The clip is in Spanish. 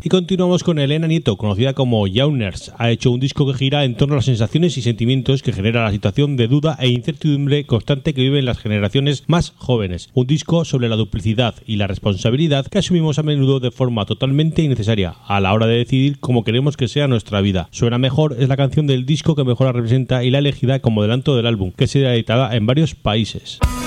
Y continuamos con Elena Nieto, conocida como Yawners. Ha hecho un disco que gira en torno a las sensaciones y sentimientos que genera la situación de duda e incertidumbre constante que viven las generaciones más jóvenes. Un disco sobre la duplicidad y la responsabilidad que asumimos a menudo de forma totalmente innecesaria a la hora de decidir cómo queremos que sea nuestra vida. Suena mejor es la canción del disco que mejor la representa y la elegida como adelanto del álbum, que será editada en varios países.